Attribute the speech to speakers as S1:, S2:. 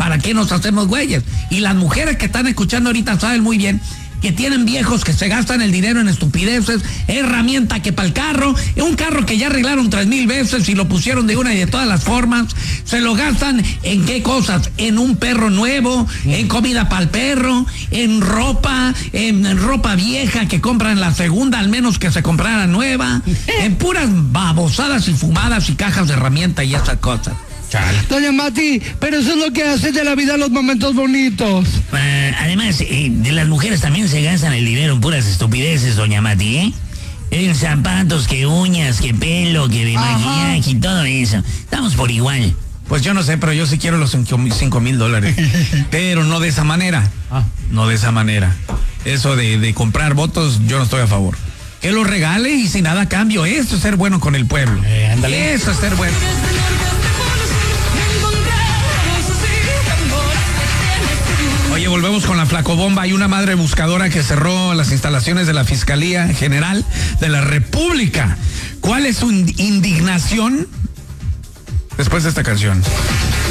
S1: ¿para qué nos hacemos güeyes? Y las mujeres que están escuchando ahorita saben muy bien que tienen viejos que se gastan el dinero en estupideces, herramienta que para el carro, un carro que ya arreglaron 3,000 veces y lo pusieron de una y de todas las formas, se lo gastan en qué cosas, en un perro nuevo, en comida para el perro, en ropa vieja que compran la segunda, al menos que se comprara nueva, en puras babosadas y fumadas y cajas de herramienta y esas cosas.
S2: Chale. Doña Mati, pero eso es lo que hace de la vida los momentos bonitos.
S3: Además, de las mujeres también se gastan el dinero en puras estupideces, doña Mati, ¿eh? En zapatos, que uñas, que pelo, que maquillaje y todo eso. Estamos por igual.
S1: Pues yo no sé, pero yo sí quiero los $5,000. Pero no de esa manera. No de esa manera. Eso de comprar votos, yo no estoy a favor. Que lo regale y sin nada a cambio. Eso es ser bueno con el pueblo.
S2: Ándale.
S1: Eso es ser bueno. Oye, volvemos con la flacobomba. Hay una madre buscadora que cerró las instalaciones de la Fiscalía General de la República. ¿Cuál es su indignación? Después de esta canción.